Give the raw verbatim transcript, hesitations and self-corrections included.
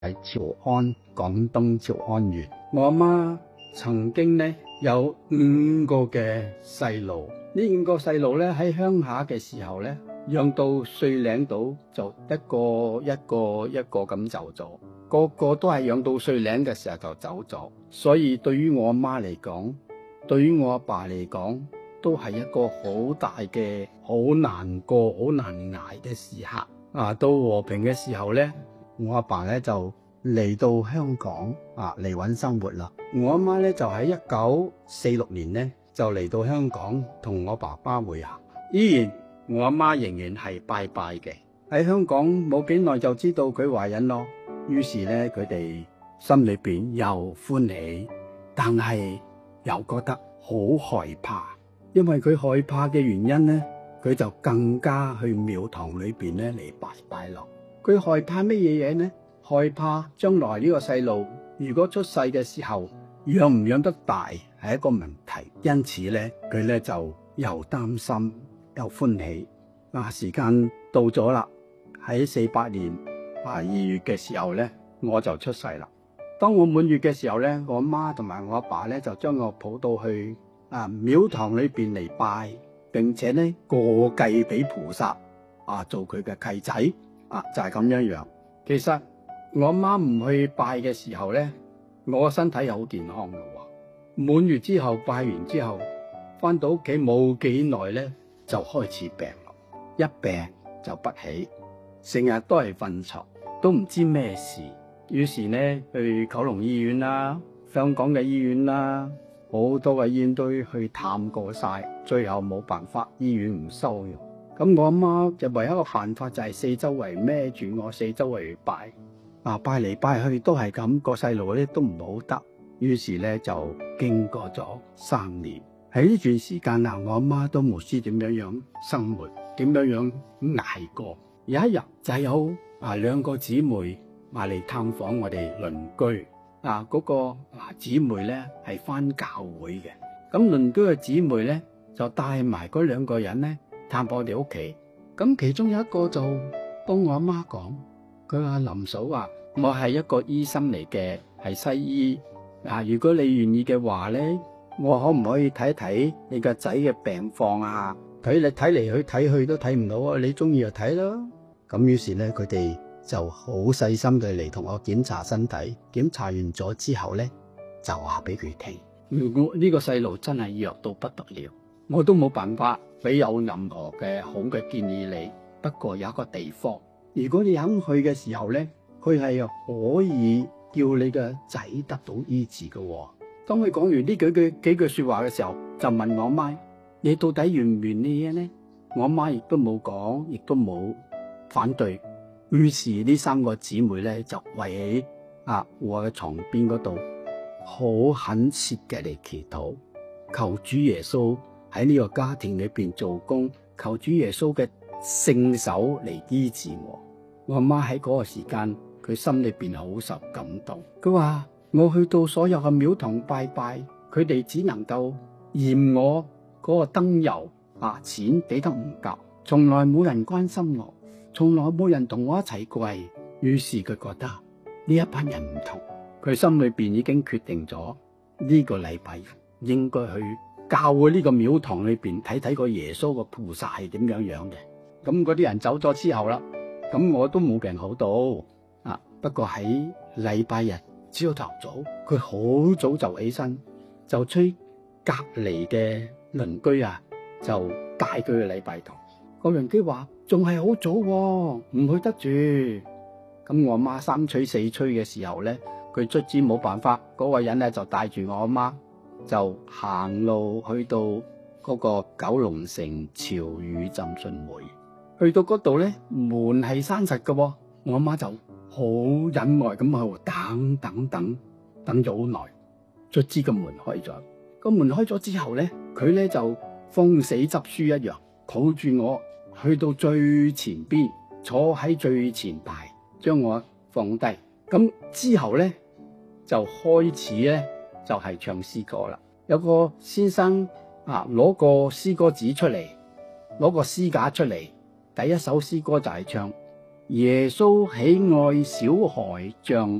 喺潮安，廣東潮安縣。我阿媽曾經咧有五個嘅細路，呢五個細路咧喺鄉下嘅時候咧，養到歲零度就一個一個一個咁走咗，個個都係養到歲零嘅時候就走咗。所以對於我阿媽嚟講，對於我阿爸嚟講，都係一個好大嘅好難過、好難捱嘅時刻。啊，到和平嘅時候咧，我阿爸咧就嚟到香港啊嚟搵生活啦。我阿媽咧就喺一九四六年咧就嚟到香港同我爸爸會合。依然我阿媽仍然係拜拜嘅。喺香港冇幾耐就知道佢懷孕咯，於是咧佢哋心裏邊又歡喜，但係又覺得好害怕，因為佢害怕嘅原因咧，佢就更加去廟堂裏邊咧嚟拜拜咯。佢害怕乜嘢嘢呢？害怕將來呢個細路如果出世嘅時候養唔養得大係一個問題，因此咧佢咧就又擔心又歡喜。啊，時間到咗啦，喺四八年啊二月嘅時候咧，我就出世啦。當我滿月嘅時候咧，我媽同埋我阿爸咧就將我抱到去啊廟堂裏邊嚟拜，並且咧過繼俾菩薩啊做佢嘅契仔啊，就係咁樣樣。其實我阿媽唔去拜嘅時候咧，我身體又好健康嘅喎。滿月之後拜完之後，翻到屋企冇幾耐咧就開始病咯，一病就不起，成日都係瞓床，都唔知咩事。於是咧去九龍醫院啦、香港嘅醫院啦，好多嘅醫院都去探過晒，最後冇辦法，醫院唔收容。咁我阿媽就唯一一個辦法就係四周圍孭住我，四周圍拜，啊拜嚟拜去都係咁，個細路咧都唔好得。於是咧就經過咗三年，喺呢段時間啊，我阿媽都唔知點樣樣生活，點樣樣捱過。有一日就有啊兩個姊妹埋嚟探訪我哋鄰居，啊嗰、那個啊姊妹咧係返教會嘅，咁鄰居嘅姊妹咧就帶埋嗰兩個人咧探我哋屋企。咁其中有一個就幫我阿媽講，佢話林嫂啊，我係一個醫生嚟嘅，係西醫啊，如果你願意嘅話咧，我可唔可以睇一睇你個仔嘅病況啊？睇你睇嚟去睇去都睇唔到啊，你中意就睇咯。咁於是咧佢哋就好細心地嚟同我檢查身體，檢查完咗之後咧就話俾佢聽，如果呢個細路真係弱到不得了，我都冇辦法俾有任何嘅好嘅建議你。不過有一個地方，如果你肯去嘅時候咧，佢係可以叫你嘅仔得到醫治嘅喎。當佢講完呢幾句幾句說話嘅時候，就問我媽：你到底願唔願意呢？我媽亦都冇講，亦都冇反對。於是呢三個姊妹咧就圍喺啊我嘅床邊嗰度，好懇切嘅嚟祈禱，求主耶穌喺呢個家庭裏邊做工，求主耶穌嘅聖手嚟醫治我。我阿媽喺嗰個時間，佢心裏邊好受感動。佢話我去到所有嘅廟堂拜拜，佢哋只能夠嫌我嗰個燈油啊錢俾得唔夠，從來冇人關心我，從來冇人同我一齊跪。於是佢覺得呢一班人唔同，佢心裏邊已經決定咗呢個禮拜應該去教會呢個廟堂裏邊睇睇個耶穌個菩薩係點樣樣嘅。咁嗰啲人走咗之後啦，咁我都冇病好到啊。不過喺禮拜日朝頭早，佢好早就起身，就催隔籬嘅鄰居啊，就帶佢去禮拜堂。個鄰居話仲係好早喎，唔去得住。咁我媽三催四催嘅時候咧，佢卒之冇辦法，嗰、那個人咧就帶住我阿媽就行路去到嗰個九龍城潮語浸信會。去到嗰度咧，門係閂實嘅，我阿媽就好忍耐咁喺度等等等等咗好耐，卒之個門開咗。個門開咗之後咧，佢咧就封死執書一樣，抱住我去到最前邊，坐喺最前排，將我放低。咁之後咧就開始咧就係、是、唱詩歌啦。有個先生啊，攞個詩歌紙出嚟，攞個詩架出嚟，第一首詩歌就係唱耶穌喜愛小孩像